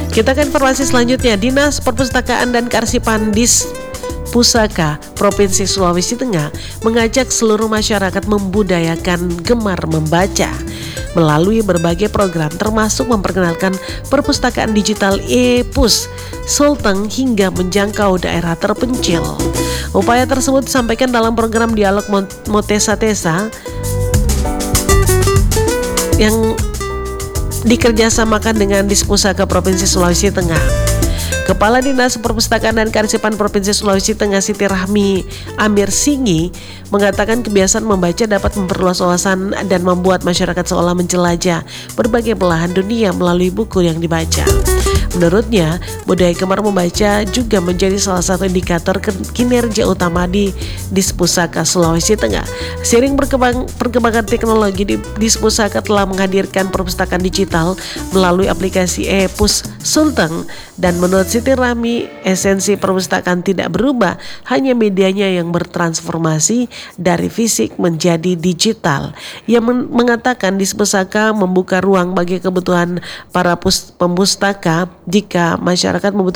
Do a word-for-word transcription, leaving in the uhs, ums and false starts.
Kita ke informasi selanjutnya. Dinas Perpustakaan dan Kearsipan Dis Pusaka Provinsi Sulawesi Tengah mengajak seluruh masyarakat membudayakan gemar membaca melalui berbagai program termasuk memperkenalkan perpustakaan digital e-pus Sulteng hingga menjangkau daerah terpencil. Upaya tersebut disampaikan dalam program Dialog Motesa Tesa yang dikerjasamakan dengan Dispusaka Provinsi Sulawesi Tengah. Kepala Dinas Perpustakaan dan Kearsipan Provinsi Sulawesi Tengah Siti Rahmi Amir Singgi mengatakan kebiasaan membaca dapat memperluas wawasan dan membuat masyarakat seolah menjelajah berbagai belahan dunia melalui buku yang dibaca. Menurutnya, budaya gemar membaca juga menjadi salah satu indikator kinerja utama di Dispusaka Sulawesi Tengah. Seiring berkembang, perkembangan teknologi, di Dispusaka telah menghadirkan perpustakaan digital melalui aplikasi e-pus Sulteng, dan menurut Siti Rahmi, esensi perpustakaan tidak berubah, hanya medianya yang bertransformasi dari fisik menjadi digital. Ia mengatakan Dispusaka membuka ruang bagi kebutuhan para pustaka jika masyarakat membutuhkan